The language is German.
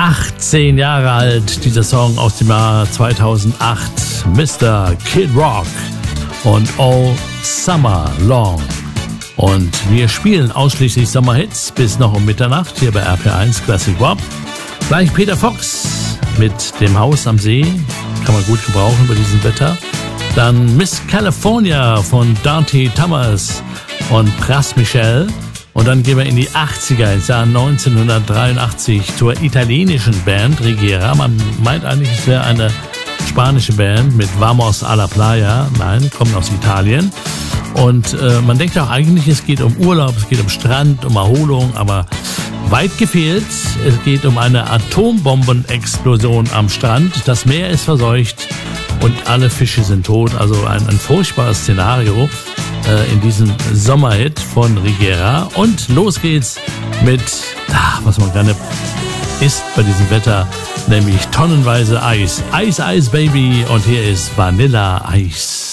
18 Jahre alt, dieser Song aus dem Jahr 2008, Mr. Kid Rock und All Summer Long. Und wir spielen ausschließlich Sommerhits bis noch um Mitternacht hier bei RPR1 Classic Rock. Gleich Peter Fox mit dem Haus am See, kann man gut gebrauchen bei diesem Wetter. Dann Miss California von Dante Thomas und Pras Michel. Und dann gehen wir in die 80er, ins Jahr 1983 zur italienischen Band Rigera. Man meint eigentlich, es wäre eine spanische Band mit Vamos a la Playa. Nein, kommen aus Italien. Und man denkt auch eigentlich, es geht um Urlaub, es geht um Strand, um Erholung, aber weit gefehlt. Es geht um eine Atombombenexplosion am Strand. Das Meer ist verseucht und alle Fische sind tot. Also ein furchtbares Szenario in diesem Sommerhit von Rigera. Und los geht's mit, was man gerne isst bei diesem Wetter, nämlich tonnenweise Eis. Eis, Eis, Baby. Und hier ist Vanilla Eis.